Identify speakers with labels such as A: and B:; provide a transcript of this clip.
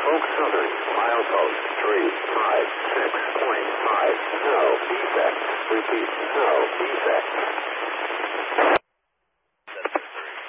A: Oak Southern, milepost 356.5. No defects. Repeat, no defects.